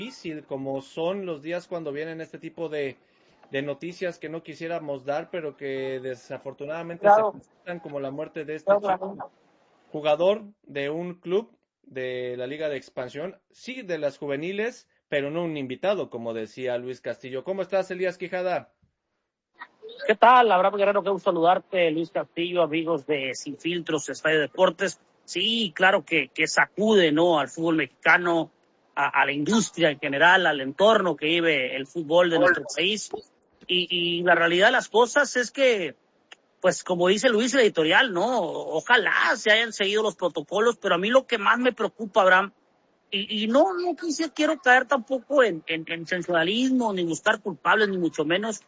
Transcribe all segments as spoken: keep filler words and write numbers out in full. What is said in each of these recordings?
difícil como son los días cuando vienen este tipo de, de noticias que no quisiéramos dar, pero que desafortunadamente se Claro, presentan, como la muerte de este chico, claro. jugador de un club de la Liga de Expansión, sí de las juveniles, pero no un invitado, como decía Luis Castillo. ¿Cómo estás, Elías Quijada? ¿Qué tal? Abraham Guerrero, qué gusto saludarte, Luis Castillo, amigos de Sin Filtros, Estadio Deportes. Sí, claro que, que sacude, ¿no?, al fútbol mexicano, a, a la industria en general, al entorno que vive el fútbol de nuestro país. Y, y la realidad de las cosas es que, pues como dice Luis, el editorial, ¿no? Ojalá se hayan seguido los protocolos, pero a mí lo que más me preocupa, Abraham, y, y no, no quise, quiero caer tampoco en, en, en sensacionalismo, ni buscar culpables, ni mucho menos,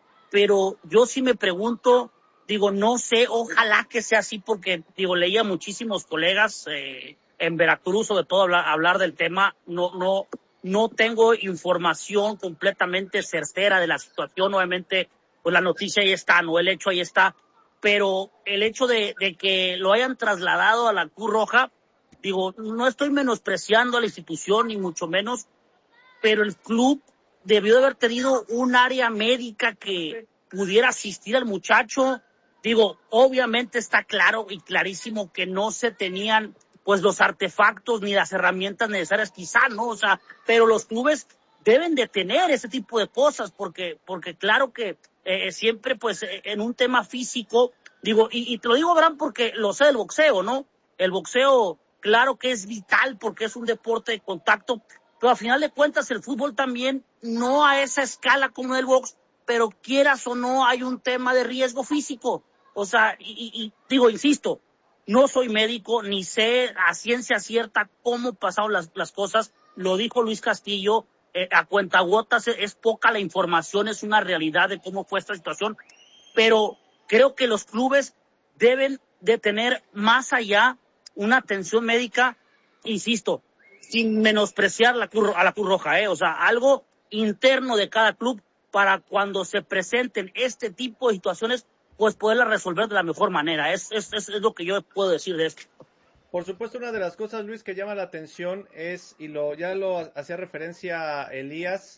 pero yo sí me pregunto, digo, no sé, ojalá que sea así, porque, digo, leía muchísimos colegas eh, en Veracruz, sobre todo hablar, hablar del tema, no, no, no tengo información completamente certera de la situación, obviamente, pues la noticia ahí está, no, el hecho ahí está, pero el hecho de, de que lo hayan trasladado a la Cruz Roja, digo, no estoy menospreciando a la institución, ni mucho menos, pero el club debió de haber tenido un área médica que pudiera asistir al muchacho. Digo, obviamente está claro y clarísimo que no se tenían pues los artefactos ni las herramientas necesarias, quizá, ¿no? O sea, pero los clubes deben de tener ese tipo de cosas, porque, porque claro que eh, siempre pues en un tema físico, digo, y, y te lo digo, Abraham, porque lo sé del boxeo, ¿no? El boxeo, claro que es vital porque es un deporte de contacto, pero a final de cuentas el fútbol también, no a esa escala como el box, pero quieras o no, hay un tema de riesgo físico. O sea, y, y, y digo, insisto, no soy médico, ni sé a ciencia cierta cómo pasaron las, las cosas. Lo dijo Luis Castillo, eh, a cuentagotas es, es poca la información, es una realidad de cómo fue esta situación. Pero creo que los clubes deben de tener más allá una atención médica, insisto, sin menospreciar la Cruz, a la Cruz Roja, ¿eh? O sea, algo interno de cada club para cuando se presenten este tipo de situaciones, pues poderlas resolver de la mejor manera. Es, es, es, es lo que yo puedo decir de esto. Por supuesto, una de las cosas, Luis, que llama la atención es, y lo ya lo hacía referencia Elías,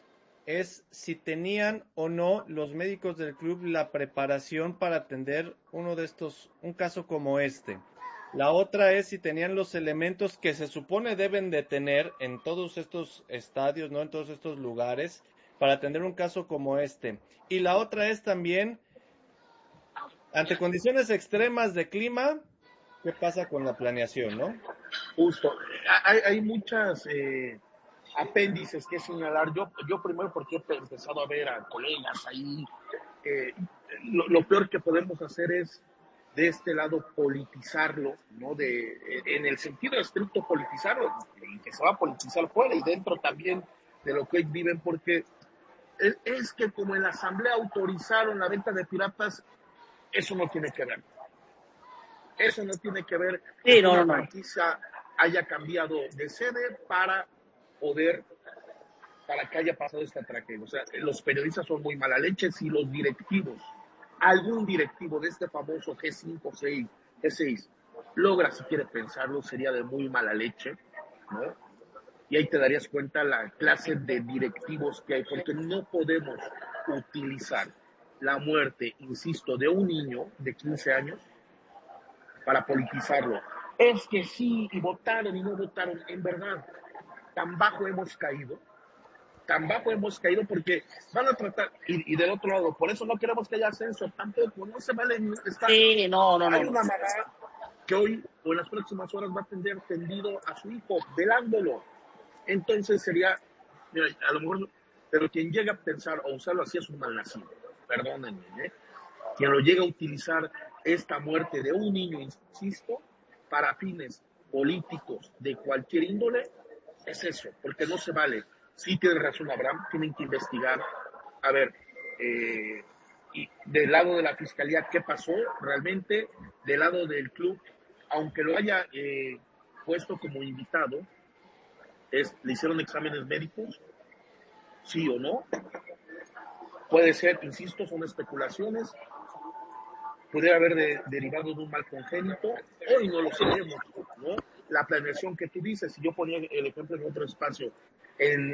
es si tenían o no los médicos del club la preparación para atender uno de estos, un caso como este. La otra es si tenían los elementos que se supone deben de tener en todos estos estadios, ¿no? En todos estos lugares para atender un caso como este. Y la otra es también, ante condiciones extremas de clima, ¿qué pasa con la planeación, no? Justo. Hay, hay muchas eh, apéndices que señalar. Yo, yo primero porque he empezado a ver a colegas ahí. Eh, lo, lo peor que podemos hacer es de este lado politizarlo, ¿no? De, en el sentido estricto politizarlo, y que se va a politizar fuera y dentro también de lo que hoy viven, porque es, es que como en la asamblea autorizaron la venta de piratas, eso no tiene que ver. Eso no tiene que ver Sí, que no, no, una no. franquicia haya cambiado de sede para poder, para que haya pasado esta tragedia. O sea, los periodistas son muy mala leche si los directivos, algún directivo de este famoso G cinco, G seis, logra, si quiere pensarlo, sería de muy mala leche, ¿no? Y ahí te darías cuenta la clase de directivos que hay, porque no podemos utilizar la muerte, insisto, de un niño de quince años para politizarlo. Es que sí, y votaron y no votaron. En verdad, tan bajo hemos caído, tan bajo hemos caído porque van a tratar, y, y del otro lado, por eso no queremos que haya ascenso, tampoco, no se vale estar. Sí, no, no, no, Hay no. una mamá que hoy o en las próximas horas va a tener tendido a su hijo, velándolo. Entonces sería, mira, a lo mejor, pero quien llega a pensar o usarlo así es un malnacido, perdónenme, ¿eh? Quien lo llega a utilizar esta muerte de un niño, insisto, para fines políticos de cualquier índole, es eso, porque no se vale. Sí tiene razón Abraham, tienen que investigar, a ver, eh, y del lado de la fiscalía, qué pasó realmente, del lado del club, aunque lo haya eh, puesto como invitado, es, le hicieron exámenes médicos, sí o no, puede ser, insisto, son especulaciones, pudiera haber de, derivado de un mal congénito, hoy no lo sabemos, ¿no? La planeación que tú dices, y yo ponía el ejemplo en otro espacio, en